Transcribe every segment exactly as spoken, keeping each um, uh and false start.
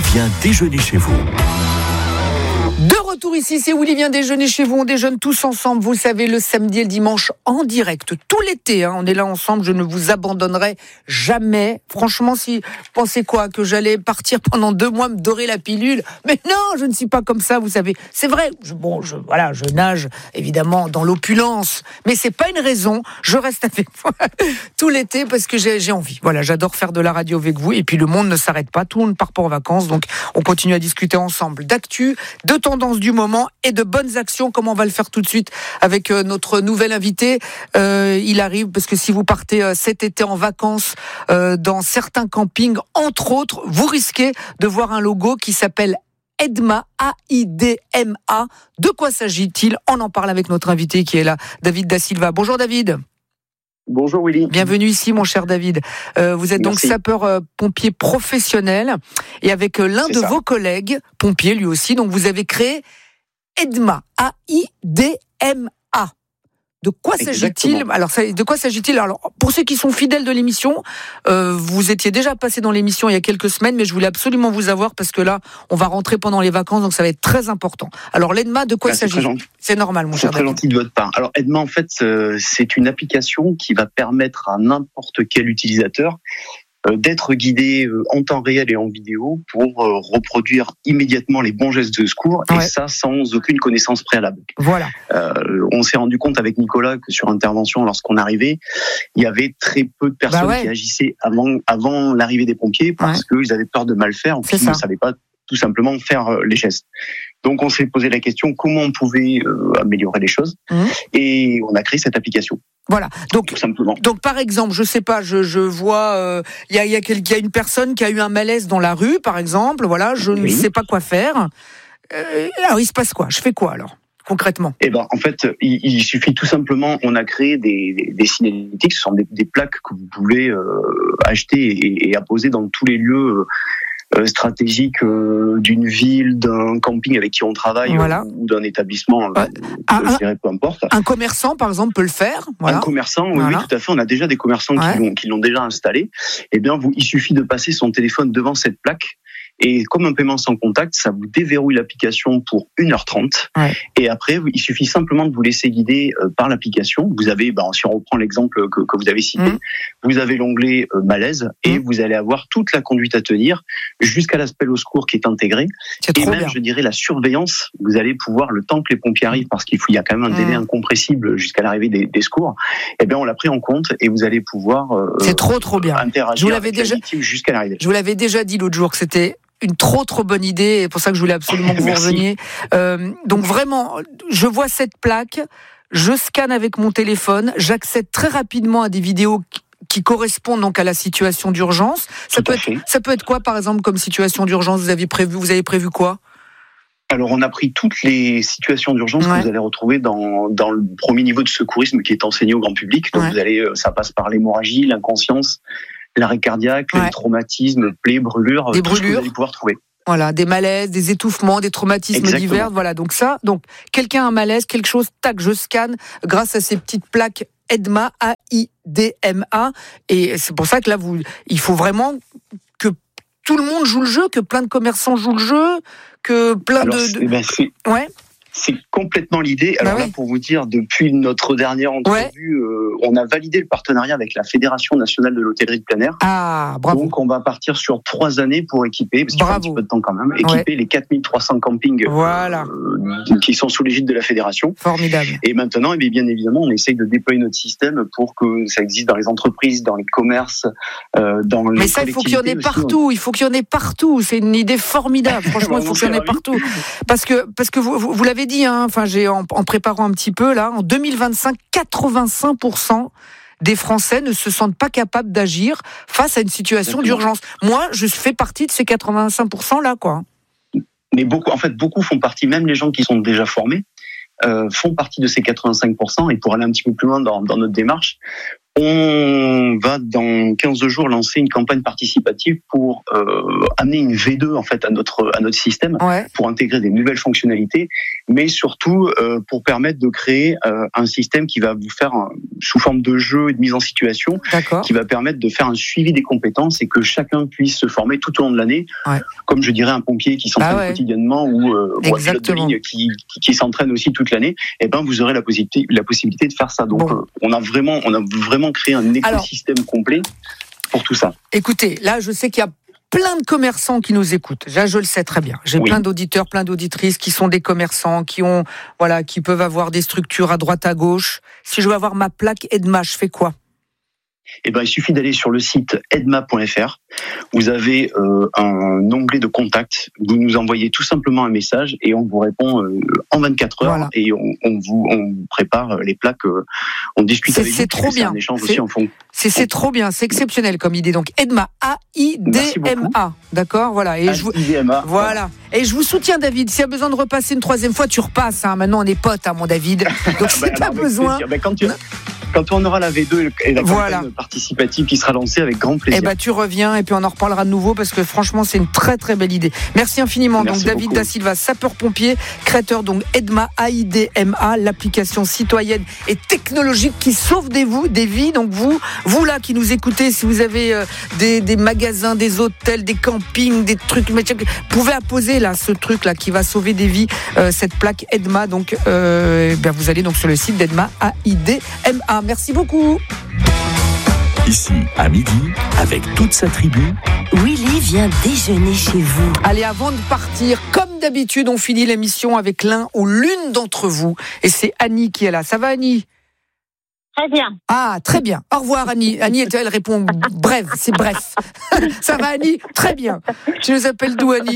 vient déjeuner chez vous. De retour ici, c'est Willy vient déjeuner chez vous. On déjeune tous ensemble, vous le savez, le samedi et le dimanche en direct. Tout l'été, hein, on est là ensemble, je ne vous abandonnerai jamais. Franchement, si vous pensez quoi, que j'allais partir pendant deux mois me dorer la pilule? Mais non, je ne suis pas comme ça, vous savez. C'est vrai, je, bon, je, voilà, je nage évidemment dans l'opulence, mais c'est pas une raison. Je reste avec vous tout l'été parce que j'ai, j'ai envie. Voilà, j'adore faire de la radio avec vous. Et puis le monde ne s'arrête pas, tout le monde ne part pas en vacances, donc on continue à discuter ensemble d'actu, de tendance du moment et de bonnes actions, comme on va le faire tout de suite avec euh, notre nouvel invité. Euh, il arrive parce que si vous partez euh, cet été en vacances euh, dans certains campings, entre autres, vous risquez de voir un logo qui s'appelle Aidma, A I D M A. De quoi s'agit-il? On en parle avec notre invité qui est là, David Da Silva. Bonjour David. Bonjour Willy. Bienvenue ici mon cher David. Euh, vous êtes Merci. donc sapeur-pompier professionnel et avec euh, l'un C'est de ça. vos collègues, pompier lui aussi, donc vous avez créé Aidma, A I D M A. De quoi s'agit-il? Exactement. Alors, ça- de quoi s'agit-il? Alors, pour ceux qui sont fidèles de l'émission, euh, vous étiez déjà passé dans l'émission il y a quelques semaines, mais je voulais absolument vous avoir parce que là, on va rentrer pendant les vacances, donc ça va être très important. Alors, l'Aidma, de quoi Ah, il c'est très s'agit? gentil. C'est normal, mon C'est cher très David. gentil de votre part. Alors Aidma, en fait, euh, c'est une application qui va permettre à n'importe quel utilisateur euh, d'être guidé euh, en temps réel et en vidéo pour euh, reproduire immédiatement les bons gestes de secours, Ouais. et ça sans aucune connaissance préalable. Voilà. Euh, on s'est rendu compte avec Nicolas que sur intervention, lorsqu'on arrivait, il y avait très peu de personnes Bah ouais. qui agissaient avant, avant l'arrivée des pompiers parce qu'ils avaient peur de mal faire ou C'est qu'ils ça. ne savaient pas tout simplement faire euh, les gestes. Donc on s'est posé la question comment on pouvait euh, améliorer les choses, Mhm. et on a créé cette application, Voilà. Donc, tout simplement. Donc par exemple, je sais pas, je, je vois, il euh, y, a, y, a quel, y a une personne qui a eu un malaise dans la rue, par exemple, voilà, je ne Oui. sais pas quoi faire. Euh, alors il se passe quoi? Je fais quoi alors, concrètement? Eh ben, en fait, il, il suffit tout simplement, on a créé des, des, des signalétiques, ce sont des, des plaques que vous pouvez euh, acheter et, et apposer dans tous les lieux euh, stratégiques euh, d'une ville, d'un camping avec qui on travaille, Voilà. euh, ou d'un établissement, euh, Ouais. Ah, je dirais, peu importe. Un commerçant, par exemple, peut le faire. Voilà. Un commerçant, oui, Voilà. oui, tout à fait. On a déjà des commerçants Ouais. qui l'ont, qui l'ont déjà installé. Eh bien, vous, il suffit de passer son téléphone devant cette plaque. Et comme un paiement sans contact, ça vous déverrouille l'application pour une heure trente. Ouais. Et après, il suffit simplement de vous laisser guider euh, par l'application. Vous avez, ben, si on reprend l'exemple que, que vous avez cité, Mmh. vous avez l'onglet euh, malaise et Mmh. vous allez avoir toute la conduite à tenir jusqu'à l'appel au secours qui est intégré. C'est Et trop même, bien. je dirais, la surveillance. Vous allez pouvoir, le temps que les pompiers arrivent, parce qu'il faut, il y a quand même un délai Mmh. incompressible jusqu'à l'arrivée des, des secours. Eh bien, on l'a pris en compte et vous allez pouvoir euh, C'est trop trop bien. interagir Je vous l'avais avec la déjà- victime jusqu'à l'arrivée. Je vous l'avais déjà dit l'autre jour que c'était une trop trop bonne idée, et pour ça que je voulais absolument que vous Merci. reveniez. Euh, donc vraiment, je vois cette plaque, je scanne avec mon téléphone, j'accède très rapidement à des vidéos qui- qui correspondent donc à la situation d'urgence. Ça Tout peut à être, fait. ça peut être quoi, par exemple, comme situation d'urgence? Vous avez prévu, vous avez prévu quoi? Alors, on a pris toutes les situations d'urgence Ouais. que vous allez retrouver dans, dans le premier niveau de secourisme qui est enseigné au grand public. Donc, Ouais. vous allez, euh, ça passe par l'hémorragie, l'inconscience, l'arrêt cardiaque, Ouais. les traumatismes, plaies, brûlures, Des tout ce que brûlures. vous allez pouvoir trouver. Voilà, des malaises, des étouffements, des traumatismes Exactement. divers. Voilà, donc ça, donc quelqu'un a un malaise, quelque chose, tac, je scanne grâce à ces petites plaques Aidma, A I D M A. Et c'est pour ça que là, vous, il faut vraiment que tout le monde joue le jeu, que plein de commerçants jouent le jeu, que plein Alors, de, c'est, de- eh ben, c'est, ouais, c'est complètement l'idée. Alors Bah là, oui. pour vous dire, depuis notre dernière entrevue, euh, on a validé le partenariat avec la Fédération nationale de l'hôtellerie de plein air. ah, bravo, Donc, on va partir sur trois années pour équiper, parce qu'il faut un Bravo. petit peu de temps quand même, équiper les quatre mille trois cents campings Voilà. euh, qui sont sous l'égide de la Fédération. formidable. Et maintenant, eh bien, bien évidemment, on essaye de déployer notre système pour que ça existe dans les entreprises, dans les commerces, euh, dans les Mais ça, il faut qu'il y en ait collectivités aussi. partout. Il faut qu'il y en ait partout. C'est une idée formidable. Franchement, il faut qu'il y en ait Vraiment, partout. Parce que, parce que vous, vous, vous l'avez dit, hein, enfin, j'ai, en, en préparant un petit peu, là, en deux mille vingt-cinq, quatre-vingt-cinq pour cent des Français ne se sentent pas capables d'agir face à une situation Exactement. d'urgence. Moi, je fais partie de ces quatre-vingt-cinq pour cent là, quoi. Mais beaucoup, en fait, beaucoup font partie, même les gens qui sont déjà formés, euh, font partie de ces quatre-vingt-cinq pour cent. Et pour aller un petit peu plus loin dans, dans notre démarche, On va dans quinze jours lancer une campagne participative pour euh, amener une V deux en fait à notre à notre système, ouais. pour intégrer des nouvelles fonctionnalités, mais surtout euh, pour permettre de créer euh, un système qui va vous faire un, sous forme de jeu et de mise en situation, D'accord. qui va permettre de faire un suivi des compétences et que chacun puisse se former tout au long de l'année, ouais. comme je dirais un pompier qui s'entraîne ah ouais. quotidiennement ou, euh, ou un pilote de ligne qui, qui, qui s'entraîne aussi toute l'année. Et ben vous aurez la possibilité la possibilité de faire ça. Donc bon. euh, on a vraiment on a vraiment créé un écosystème Alors, complet pour tout ça. Écoutez, là, je sais qu'il y a plein de commerçants qui nous écoutent. Là, je le sais très bien. J'ai oui. plein d'auditeurs, plein d'auditrices qui sont des commerçants, qui ont, voilà, qui peuvent avoir des structures à droite, à gauche. Si je veux avoir ma plaque Edma, je fais quoi ? Eh ben, il suffit d'aller sur le site edma point f r. Vous avez euh, un onglet de contact. Vous nous envoyez tout simplement un message et on vous répond euh, en vingt-quatre heures. Voilà. Et on, on vous on prépare les plaques. Euh, on discute c'est, avec c'est vous. Trop bien. C'est un échange c'est, aussi en fond. C'est, c'est trop bien. C'est exceptionnel comme idée. Donc Edma, A I D M A. D'accord, voilà. Et A I D M A. Je vous, voilà. Et je vous soutiens, David. S'il y a besoin de repasser une troisième fois, tu repasses. Hein. Maintenant, on est potes, hein, mon David. Donc si bah, t'as besoin. Ben, quand tu Quand on aura la V deux et la campagne voilà. participative qui sera lancée, avec grand plaisir. Eh ben, tu reviens et puis on en reparlera de nouveau parce que franchement, c'est une très très belle idée. Merci infiniment. Merci donc, David beaucoup. Da Silva, sapeur-pompier, créateur donc Edma, A I D M A, l'application citoyenne et technologique qui sauve des, vous, des vies. Donc, vous, vous là qui nous écoutez, si vous avez euh, des, des magasins, des hôtels, des campings, des trucs, vous pouvez apposer là ce truc là qui va sauver des vies, euh, cette plaque Edma. Donc, euh, ben, vous allez donc sur le site d'Edma, A I D M A. Merci beaucoup. Ici, à midi, avec toute sa tribu, Willy vient déjeuner chez vous. Allez, avant de partir, comme d'habitude, on finit l'émission avec l'un ou l'une d'entre vous. Et c'est Annie qui est là. Ça va, Annie ? Très bien. Ah, très bien. Au revoir, Annie. Annie, elle répond bref, c'est bref. Ça va, Annie ? Très bien. Tu nous appelles d'où, Annie ?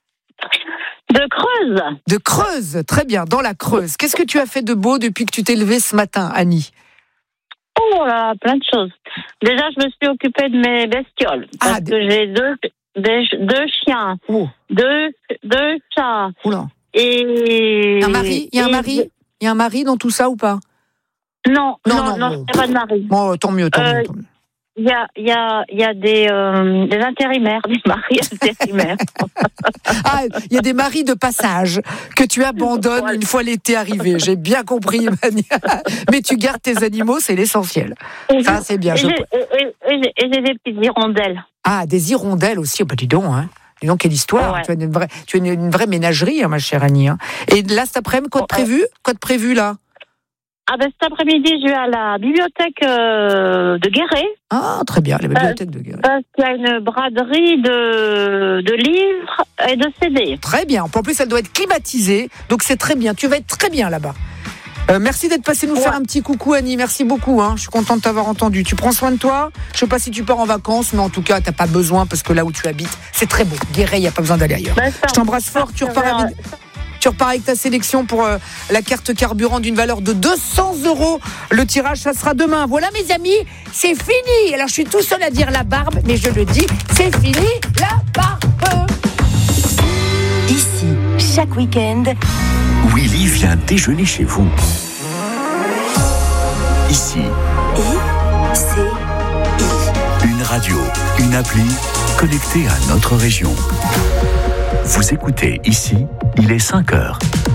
De Creuse. De Creuse, très bien, dans la Creuse. Qu'est-ce que tu as fait de beau depuis que tu t'es levée ce matin, Annie ? Oh là, plein de choses. Déjà, je me suis occupée de mes bestioles. Parce ah, que des... j'ai deux, des, deux chiens, oh. deux, deux chats. Oula. Et... Un mari ? Il y a un mari ? Il y a un mari dans tout ça ou pas ? Non, non, non, non, non, il n'y a pas de mari. Bon, tant mieux, tant euh, mieux. Tant mieux. Il y a, il y a, il y a des, euh, des intérimaires, des maris intérimaires. Ah, il y a des maris de passage que tu abandonnes ouais. une fois l'été arrivé. J'ai bien compris, Mania. Mais tu gardes tes animaux, c'est l'essentiel. Et ça, c'est bien. Et, je... j'ai, et, et, j'ai, et j'ai des petites hirondelles. Ah, des hirondelles aussi. Oh, bah, dis donc, hein. Dis donc, quelle histoire. Ouais. Tu as une vraie, tu as une, une vraie ménagerie, hein, ma chère Annie. Hein. Et là, cet après-midi, quoi de prévu ? Quoi de prévu, là ? Ah ben cet après-midi, je vais à la bibliothèque euh, de Guéret. Ah, très bien, la bibliothèque euh, de Guéret. Parce qu'il y a une braderie de, de livres et de C D. Très bien. En plus, elle doit être climatisée, donc c'est très bien. Tu vas être très bien là-bas. Euh, merci d'être passé nous ouais. faire un petit coucou, Annie. Merci beaucoup. Hein. Je suis contente de t'avoir entendu. Tu prends soin de toi. Je sais pas si tu pars en vacances, mais en tout cas, t'as pas besoin parce que là où tu habites, c'est très beau. Guéret, il y a pas besoin d'aller ailleurs. Ben, ça, je t'embrasse fort. Tu repars avec... Tu repars avec ta sélection pour euh, la carte carburant d'une valeur de deux cents euros. Le tirage, ça sera demain. Voilà, mes amis, c'est fini. Alors, je suis tout seul à dire la barbe, mais je le dis, c'est fini, la barbe. Ici, chaque week-end, Willy vient déjeuner chez vous. Ici. I, C, I. Une radio, une appli connectée à notre région. Vous écoutez Ici, il est cinq heures.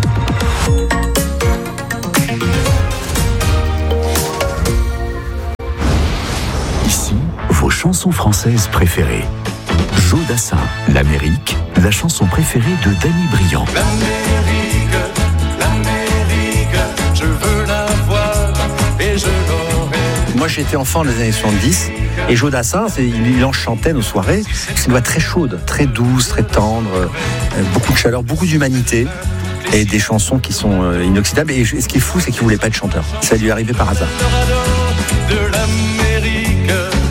Ici, vos chansons françaises préférées. Joe Dassin, l'Amérique, la chanson préférée de Danny Briand. L'Amérique, l'Amérique, je veux la voir et je l'aurai. Moi j'étais enfant dans les années soixante-dix et Joe Dassin, c'est, il en chantait nos soirées. C'est une voix très chaude, très douce, très tendre, euh, beaucoup de chaleur, beaucoup d'humanité et des chansons qui sont euh, inoxydables. Et ce qui est fou, c'est qu'il ne voulait pas être chanteur. Ça lui est arrivé par hasard. De l'Amérique,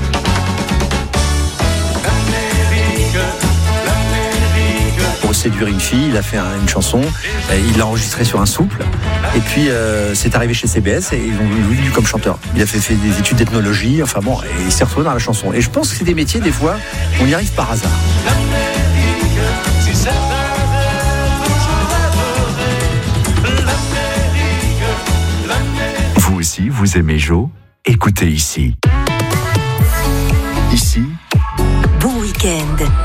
l'Amérique, l'Amérique. Pour séduire une fille, il a fait un, une chanson, il l'a enregistrée sur un souffle. Et puis euh, c'est arrivé chez C B S et ils l'ont voulu comme chanteur. Il a fait, fait des études d'ethnologie, enfin bon, et il s'est retrouvé dans la chanson. Et je pense que c'est des métiers, des fois, on y arrive par hasard. L'Amérique, si c'est un rêve, toujours adoré. L'Amérique, l'Amérique. Vous aussi, vous aimez Jo ? écoutez ici. Ici, Bon week-end.